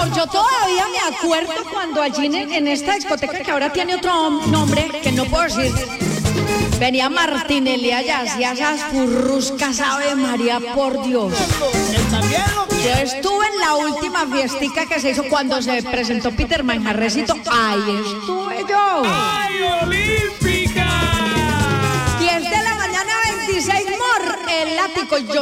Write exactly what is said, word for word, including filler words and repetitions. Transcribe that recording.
amor, yo todavía me acuerdo cuando allí en, en esta discoteca que ahora tiene otro nombre, que no puedo decir, venía Martinelli allá, hacía esas furruscas, Ave María, por Dios. Yo estuve en la última fiestica que se hizo cuando se presentó Peter Manjarresito, ahí estuve yo. ¡Ay, Olímpica! diez de la mañana, veintiséis, mor, el látigo, yo